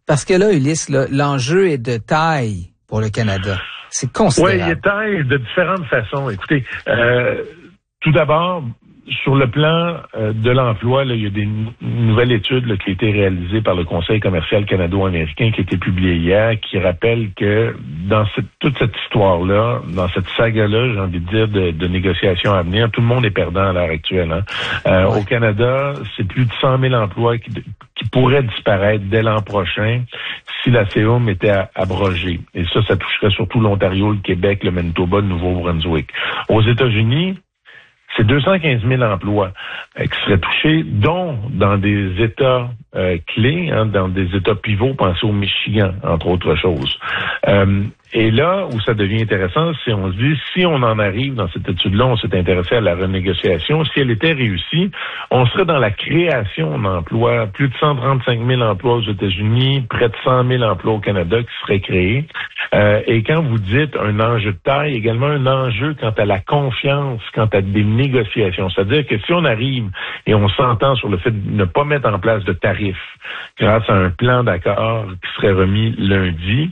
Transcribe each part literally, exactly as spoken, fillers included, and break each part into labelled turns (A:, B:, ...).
A: Parce que là, Ulysse, là, l'enjeu est de taille pour le Canada. C'est considérable.
B: Oui, il est taille de différentes façons. Écoutez, euh, tout d'abord, sur le plan euh, de l'emploi, là, il y a des n- nouvelles études là, qui ont été réalisées par le Conseil commercial canado-américain qui a été publié hier, qui rappelle que dans cette, toute cette histoire-là, dans cette saga-là, j'ai envie de dire, de, de négociations à venir, tout le monde est perdant à l'heure actuelle. Hein. Euh, ouais. Au Canada, c'est plus de cent mille emplois qui, qui pourraient disparaître dès l'an prochain si la C O M était abrogée. Et ça, ça toucherait surtout l'Ontario, le Québec, le Manitoba, le Nouveau-Brunswick. Aux États-Unis, c'est deux cent quinze mille emplois euh, qui seraient touchés, dont dans des États euh, clés, hein, dans des États pivots, pensez au Michigan, entre autres choses. Euh, et là où ça devient intéressant, c'est on se dit, si on en arrive dans cette étude-là, on s'est intéressé à la renégociation, si elle était réussie, on serait dans la création d'emplois, plus de cent trente-cinq mille emplois aux États-Unis, près de cent mille emplois au Canada qui seraient créés. Euh, et quand vous dites un enjeu de taille, également un enjeu quant à la confiance, quant à des négociations. C'est-à-dire que si on arrive et on s'entend sur le fait de ne pas mettre en place de tarifs grâce à un plan d'accord qui serait remis lundi,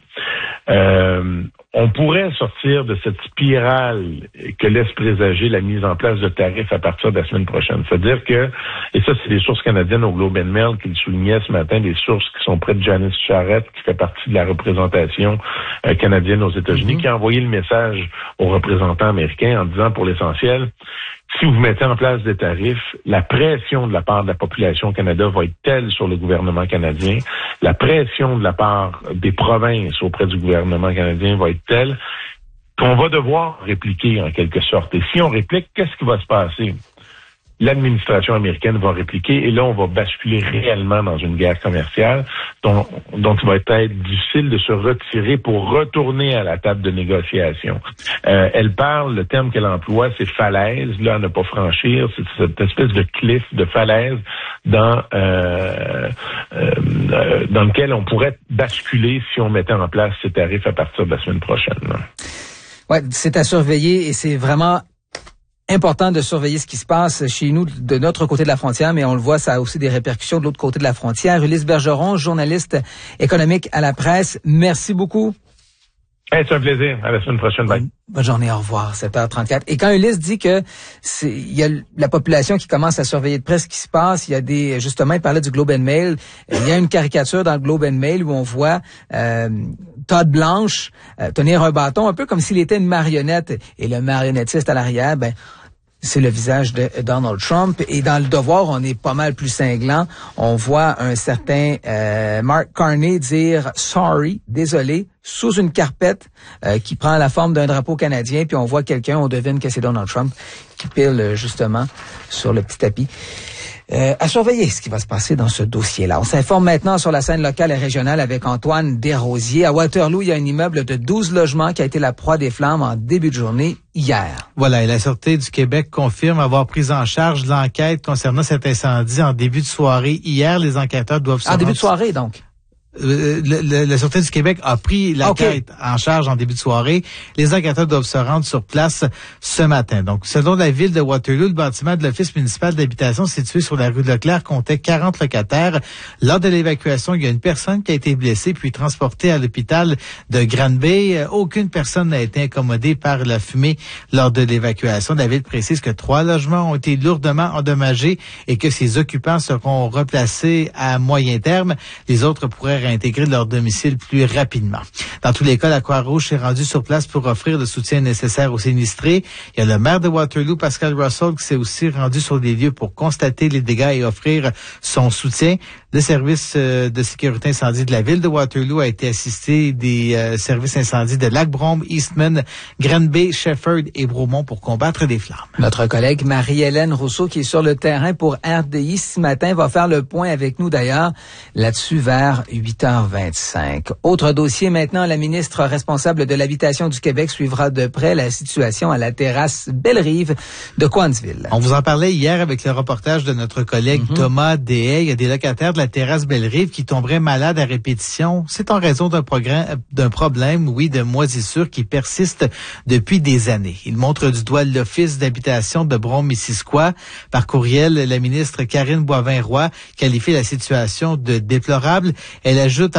B: euh, on pourrait sortir de cette spirale que laisse présager la mise en place de tarifs à partir de la semaine prochaine. C'est-à-dire que, et ça c'est des sources canadiennes au Globe and Mail qui le soulignaient ce matin, des sources qui sont près de Janice Charette, qui fait partie de la représentation euh, canadienne aux États-Unis, mm-hmm. qui a envoyé le message aux représentants américains en disant pour l'essentiel, si vous mettez en place des tarifs, la pression de la part de la population au Canada va être telle sur le gouvernement canadien, la pression de la part des provinces auprès du gouvernement canadien va être telle qu'on va devoir répliquer en quelque sorte. Et si on réplique, qu'est-ce qui va se passer? L'administration américaine va répliquer et là, on va basculer réellement dans une guerre commerciale dont, dont il va être difficile de se retirer pour retourner à la table de négociation. Euh, elle parle, le terme qu'elle emploie, c'est falaise, là, à ne pas franchir, c'est cette espèce de cliff, de falaise dans, euh, euh, dans lequel on pourrait basculer si on mettait en place ces tarifs à partir de la semaine prochaine.
A: Oui, c'est à surveiller et c'est vraiment important de surveiller ce qui se passe chez nous de notre côté de la frontière, mais on le voit, ça a aussi des répercussions de l'autre côté de la frontière. Ulysse Bergeron, journaliste économique à la presse, merci beaucoup.
B: Hey, c'est un plaisir. À la semaine prochaine. Bye.
A: Bonne, bonne journée, au revoir, sept heures trente-quatre. Et quand Ulysse dit que c'est, il y a la population qui commence à surveiller de près ce qui se passe, il y a des, justement, il parlait du Globe and Mail, il y a une caricature dans le Globe and Mail où on voit euh, Todd Blanche euh, tenir un bâton, un peu comme s'il était une marionnette, et le marionnettiste à l'arrière, ben c'est le visage de Donald Trump. Et dans Le Devoir, on est pas mal plus cinglant. On voit un certain euh, Mark Carney dire « sorry », désolé, sous une carpette euh, qui prend la forme d'un drapeau canadien. Puis on voit quelqu'un, on devine que c'est Donald Trump, qui pile justement sur le petit tapis. Euh, à surveiller ce qui va se passer dans ce dossier-là. On s'informe maintenant sur la scène locale et régionale avec Antoine Desrosiers. À Waterloo, il y a un immeuble de douze logements qui a été la proie des flammes en début de journée hier.
C: Voilà, et la Sûreté du Québec confirme avoir pris en charge l'enquête concernant cet incendie en début de soirée. Hier, les enquêteurs doivent se
A: En début de soirée, donc?
C: Euh, le, le, la Sûreté du Québec a pris l'enquête okay. en charge en début de soirée. Les enquêteurs doivent se rendre sur place ce matin. Donc, selon la ville de Waterloo, le bâtiment de l'Office municipal d'habitation situé sur la rue Leclerc comptait quarante locataires. Lors de l'évacuation, il y a une personne qui a été blessée puis transportée à l'hôpital de Granby. Aucune personne n'a été incommodée par la fumée lors de l'évacuation. La ville précise que trois logements ont été lourdement endommagés et que ces occupants seront replacés à moyen terme. Les autres pourraient réintégrer leur domicile plus rapidement. Dans tous les cas, la Croix-Rouge s'est rendue sur place pour offrir le soutien nécessaire aux sinistrés. Il y a le maire de Waterloo, Pascal Russell, qui s'est aussi rendu sur les lieux pour constater les dégâts et offrir son soutien. Le service de sécurité incendie de la ville de Waterloo a été assisté des euh, services incendies de Lac-Brome, Eastman, Granby, Shefford et Bromont pour combattre les flammes.
A: Notre collègue Marie-Hélène Rousseau, qui est sur le terrain pour R D I ce matin, va faire le point avec nous d'ailleurs là-dessus vers huit heures vingt-cinq. Autre dossier maintenant, la ministre responsable de l'Habitation du Québec suivra de près la situation à la terrasse Belle-Rive de Cowansville.
C: On vous en parlait hier avec le reportage de notre collègue mm-hmm. Thomas Deshaies. Il y a des locataires de la terrasse Belle-Rive qui tomberaient malades à répétition. C'est en raison d'un, progrès, d'un problème, oui, de moisissure qui persiste depuis des années. Il montre du doigt l'Office d'habitation de Brome-Missisquoi. Par courriel, la ministre Karine Boivin-Roy qualifie la situation de déplorable. Elle ajoute